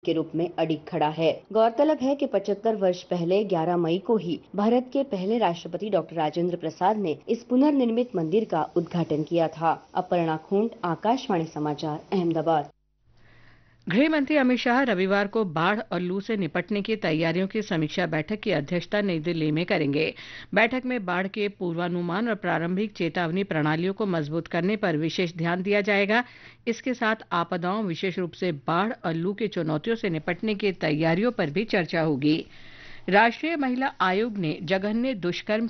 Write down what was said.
के रूप में अडिग खड़ा है। गौरतलब है कि 75 वर्ष पहले 11 मई को ही भारत के पहले राष्ट्रपति डॉक्टर राजेंद्र प्रसाद ने इस पुनर्निर्मित मंदिर का उद्घाटन किया था। अपर्णा खूंट, आकाशवाणी समाचार, अहमदाबाद। गृह मंत्री अमित शाह रविवार को बाढ़ और लू से निपटने की तैयारियों की समीक्षा बैठक की अध्यक्षता नई दिल्ली में करेंगे। बैठक में बाढ़ के पूर्वानुमान और प्रारंभिक चेतावनी प्रणालियों को मजबूत करने पर विशेष ध्यान दिया जाएगा। इसके साथ आपदाओं, विशेष रूप से बाढ़ और लू की चुनौतियों से निपटने की तैयारियों पर भी चर्चा होगी। राष्ट्रीय महिला आयोग ने जघन्य दुष्कर्म